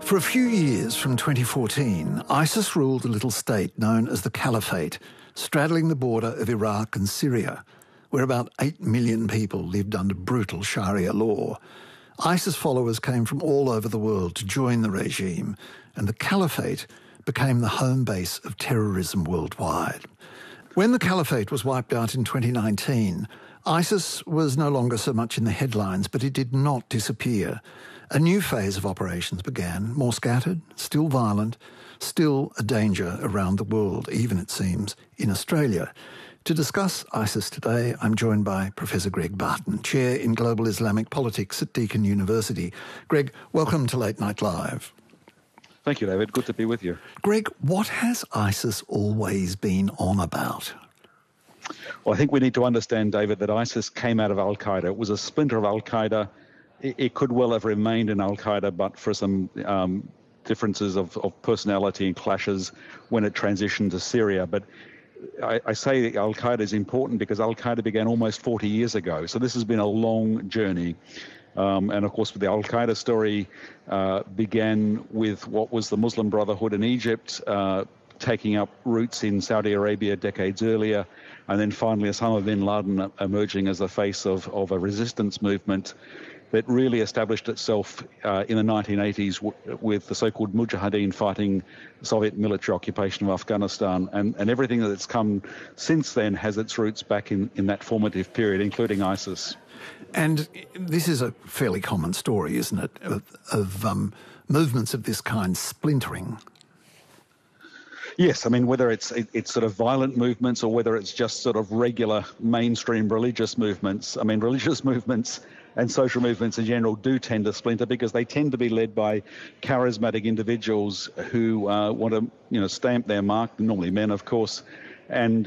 For a few years from 2014, ISIS ruled a little state known as the Caliphate, straddling the border of Iraq and Syria, where about 8 million people lived under brutal Sharia law. ISIS followers came from all over the world to join the regime, and the Caliphate became the home base of terrorism worldwide. When the Caliphate was wiped out in 2019, ISIS was no longer so much in the headlines, but it did not disappear. A new phase of operations began, more scattered, still violent, still a danger around the world, even, it seems, in Australia. To discuss ISIS today, I'm joined by Professor Greg Barton, Chair in Global Islamic Politics at Deakin University. Greg, welcome to Late Night Live. Thank you, David. Good to be with you. Greg, what has ISIS always been on about? Well, I think we need to understand, David, that ISIS came out of al-Qaeda. It was a splinter of al-Qaeda. It could well have remained in al-Qaeda, but for some differences of personality and clashes when it transitioned to Syria. But I say al-Qaeda is important because al-Qaeda began almost 40 years ago. So this has been a long journey. And of course, the al-Qaeda story began with what was the Muslim Brotherhood in Egypt, taking up roots in Saudi Arabia decades earlier, and then finally Osama bin Laden emerging as the face of a resistance movement that really established itself in the 1980s with the so-called Mujahideen fighting Soviet military occupation of Afghanistan. And everything that's come since then has its roots back in that formative period, including ISIS. And this is a fairly common story, isn't it, of movements of this kind splintering? Yes, I mean, whether it's sort of violent movements or whether it's just sort of regular mainstream religious movements. I mean, religious movements and social movements in general do tend to splinter because they tend to be led by charismatic individuals who want to, stamp their mark, normally men, of course, and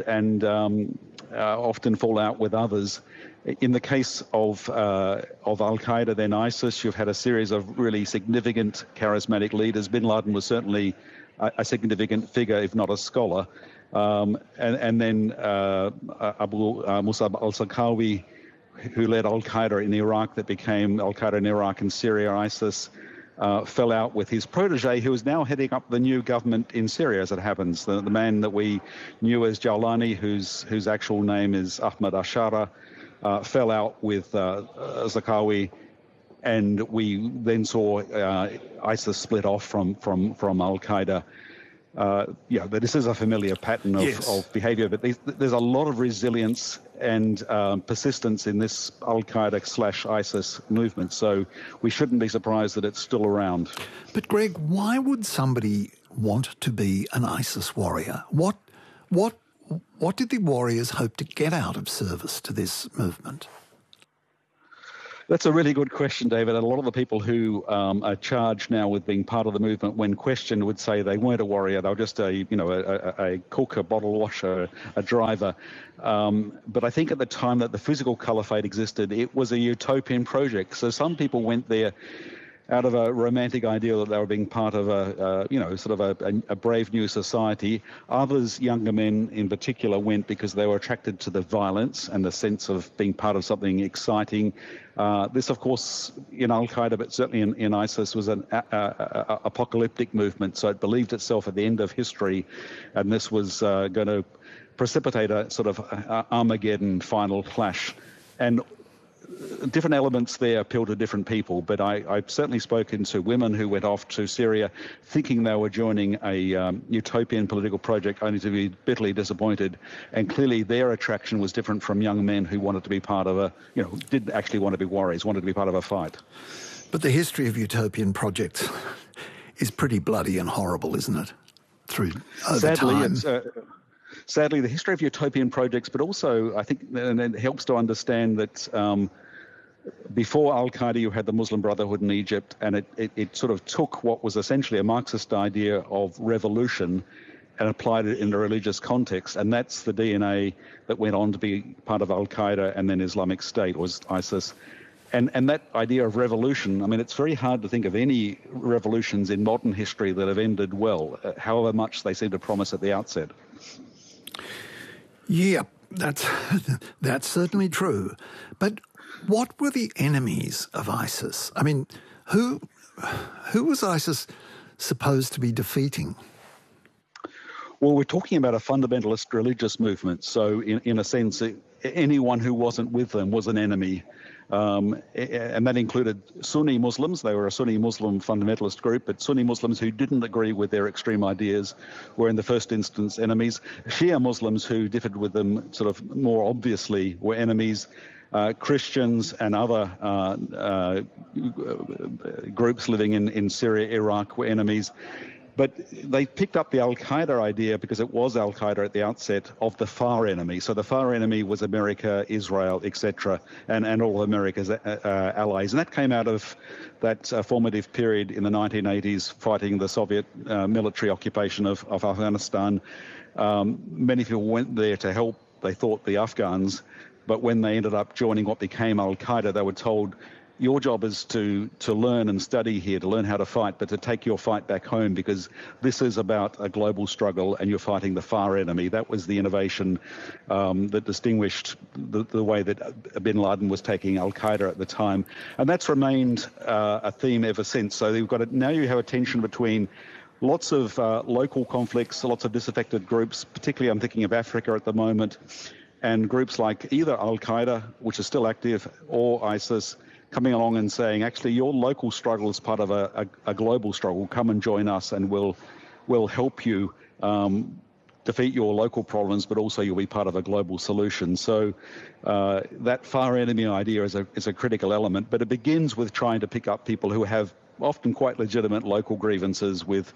often fall out with others. In the case of al-Qaeda, then ISIS, you've had a series of really significant charismatic leaders. Bin Laden was certainly a significant figure, if not a scholar. And then Abu Musab al-Zarqawi, who led al-Qaeda in Iraq, that became al-Qaeda in Iraq and Syria, ISIS, fell out with his protege, who is now heading up the new government in Syria, as it happens. The man that we knew as Jawlani, whose actual name is Ahmad Ashara, fell out with Zarqawi, and we then saw ISIS split off from al-Qaeda. This is a familiar pattern of behavior, but there's a lot of resilience and persistence in this al-Qaeda/ISIS movement, so we shouldn't be surprised that it's still around. But Greg, why would somebody want to be an ISIS warrior? What did the warriors hope to get out of service to this movement? That's a really good question, David. And a lot of the people who are charged now with being part of the movement, when questioned, would say they weren't a warrior. They were just a cook, a bottle washer, a driver. But I think at the time that the physical caliphate existed, it was a utopian project. So some people went there out of a romantic ideal that they were being part of a brave new society. Others, younger men in particular, went because they were attracted to the violence and the sense of being part of something exciting. This, of course, in al-Qaeda, but certainly in ISIS, was an apocalyptic movement. So it believed itself at the end of history, and this was going to precipitate a sort of Armageddon final clash. And different elements there appeal to different people, but I've certainly spoken to women who went off to Syria thinking they were joining a utopian political project, only to be bitterly disappointed. And clearly their attraction was different from young men who wanted to be part of didn't actually want to be warriors, wanted to be part of a fight. But the history of utopian projects is pretty bloody and horrible, isn't it? Over time. Sadly, the history of utopian projects, but also I think and it helps to understand that before al-Qaeda you had the Muslim Brotherhood in Egypt, and it sort of took what was essentially a Marxist idea of revolution and applied it in a religious context, and that's the DNA that went on to be part of al-Qaeda and then Islamic State, was ISIS. And that idea of revolution, I mean, it's very hard to think of any revolutions in modern history that have ended well, however much they seem to promise at the outset. Yeah, that's certainly true. But what were the enemies of ISIS? I mean, who was ISIS supposed to be defeating? Well, we're talking about a fundamentalist religious movement. So in a sense, anyone who wasn't with them was an enemy. And that included Sunni Muslims. They were a Sunni Muslim fundamentalist group, but Sunni Muslims who didn't agree with their extreme ideas were in the first instance enemies. Shia Muslims who differed with them sort of more obviously were enemies. Christians and other groups living in Syria, Iraq were enemies. But they picked up the Al-Qaeda idea because it was Al-Qaeda at the outset of the far enemy. So the far enemy was America, Israel, etc., and all of America's allies. And that came out of that formative period in the 1980s fighting the Soviet military occupation of Afghanistan. Many people went there to help, they thought, the Afghans. But when they ended up joining what became Al-Qaeda, they were told, your job is to learn and study here, to learn how to fight, but to take your fight back home because this is about a global struggle and you're fighting the far enemy. That was the innovation that distinguished the way that bin Laden was taking Al-Qaeda at the time. And that's remained a theme ever since. So you've got now you have a tension between lots of local conflicts, lots of disaffected groups, particularly I'm thinking of Africa at the moment, and groups like either Al-Qaeda, which is still active, or ISIS, coming along and saying, actually, your local struggle is part of a global struggle. Come and join us and we'll help you defeat your local problems, but also you'll be part of a global solution. So that far enemy idea is a critical element, but it begins with trying to pick up people who have often quite legitimate local grievances with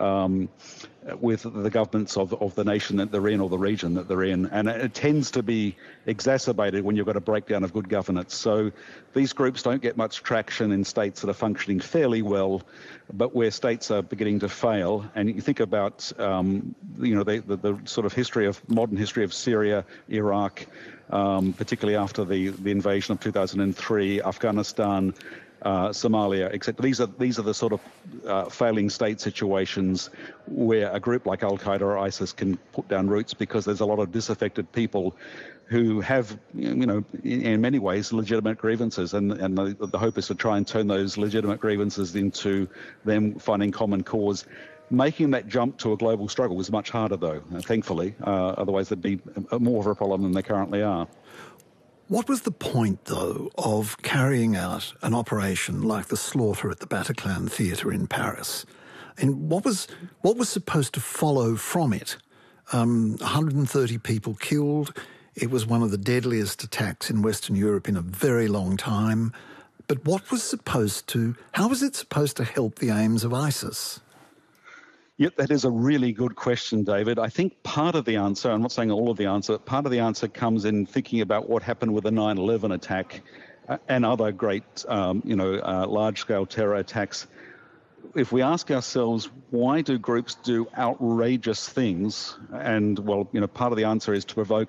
the governments of the nation that they're in or the region that they're in. And it tends to be exacerbated when you've got a breakdown of good governance. So these groups don't get much traction in states that are functioning fairly well, but where states are beginning to fail. And you think about, the sort of modern history of Syria, Iraq, particularly after the invasion of 2003, Afghanistan, Somalia, etc. These are the sort of failing state situations where a group like Al-Qaeda or ISIS can put down roots because there's a lot of disaffected people who have, in many ways, legitimate grievances. And the hope is to try and turn those legitimate grievances into them finding common cause. Making that jump to a global struggle is much harder, though, thankfully. Otherwise, there'd be more of a problem than they currently are. What was the point, though, of carrying out an operation like the slaughter at the Bataclan Theatre in Paris? And what was supposed to follow from it? 130 people killed. It was one of the deadliest attacks in Western Europe in a very long time. But how was it supposed to help the aims of ISIS? Yep, that is a really good question, David. I think part of the answer, I'm not saying all of the answer, part of the answer comes in thinking about what happened with the 9/11 attack and other great, large-scale terror attacks. If we ask ourselves, why do groups do outrageous things? And, part of the answer is to provoke